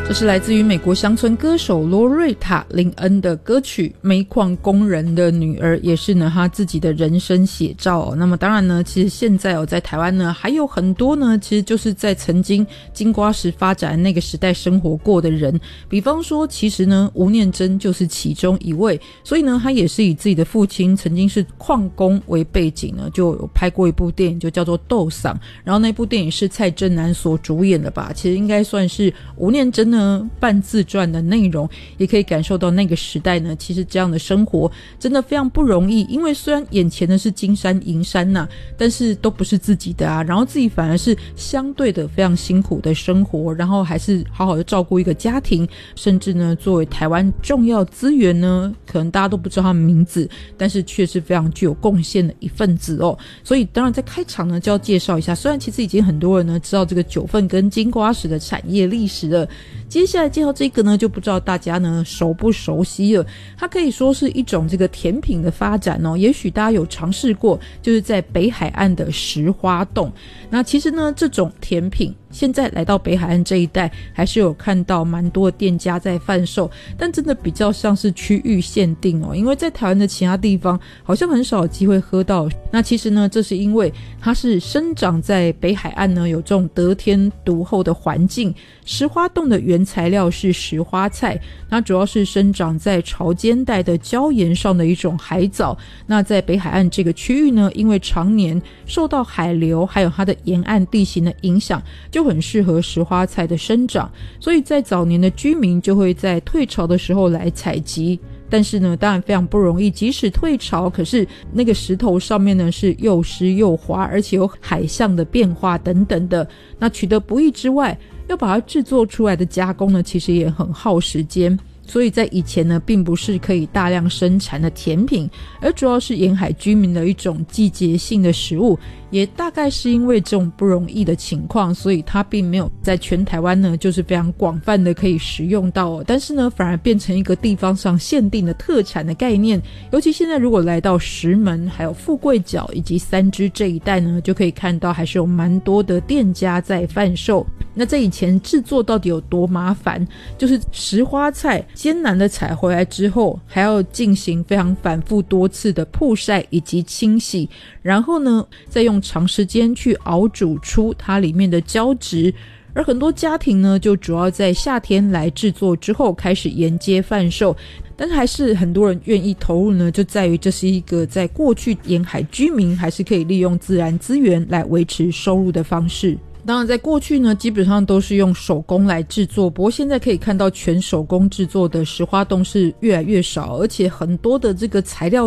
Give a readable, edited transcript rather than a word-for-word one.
这是来自于美国乡村歌手罗瑞塔·林恩的歌曲《煤矿工人的女儿》，也是呢她自己的人生写照那么当然呢，其实现在在台湾呢还有很多呢，其实就是在曾经金瓜石发展那个时代生活过的人，比方说其实呢吴念真就是其中一位，所以呢他也是以自己的父亲曾经是矿工为背景呢，就有拍过一部电影就叫做《斗嗓》，然后那部电影是蔡正南所主演的吧，其实应该算是吴念真呢半自传的内容，也可以感受到那个时代呢其实这样的生活真的非常不容易，因为虽然眼前的是金山银山但是都不是自己的然后自己反而是相对的非常辛苦的生活，然后还是好好的照顾一个家庭，甚至呢作为台湾重要资源呢，可能大家都不知道他的名字，但是却是非常具有贡献的一份子所以当然在开场呢就要介绍一下，虽然其实已经很多人呢知道这个九份跟金瓜石的产业历史了，接下来介绍这个呢就不知道大家呢熟不熟悉了，它可以说是一种这个甜品的发展也许大家有尝试过，就是在北海岸的石花冻。那其实呢这种甜品现在来到北海岸这一带还是有看到蛮多的店家在贩售，但真的比较像是区域限定因为在台湾的其他地方好像很少有机会喝到。那其实呢这是因为它是生长在北海岸呢，有这种得天独厚的环境，石花冻的原材料是石花菜，它主要是生长在潮间带的礁岩上的一种海藻，那在北海岸这个区域呢，因为常年受到海流还有它的沿岸地形的影响，就很适合石花菜的生长，所以在早年的居民就会在退潮的时候来采集，但是呢当然非常不容易，即使退潮，可是那个石头上面呢是又湿又滑，而且有海象的变化等等的，那取得不易之外，要把它制作出来的加工呢其实也很耗时间，所以在以前呢并不是可以大量生产的甜品，而主要是沿海居民的一种季节性的食物，也大概是因为这种不容易的情况，所以它并没有在全台湾呢就是非常广泛的可以食用到但是呢反而变成一个地方上限定的特产的概念，尤其现在如果来到石门还有富贵角以及三芝这一带呢，就可以看到还是有蛮多的店家在贩售。那在以前制作到底有多麻烦，就是石花菜艰难的采回来之后，还要进行非常反复多次的曝晒以及清洗，然后呢再用长时间去熬煮出它里面的胶质，而很多家庭呢就主要在夏天来制作之后开始沿街贩售，但是还是很多人愿意投入呢，就在于这是一个在过去沿海居民还是可以利用自然资源来维持收入的方式。当然在过去呢基本上都是用手工来制作，不过现在可以看到全手工制作的石花冻是越来越少，而且很多的这个材料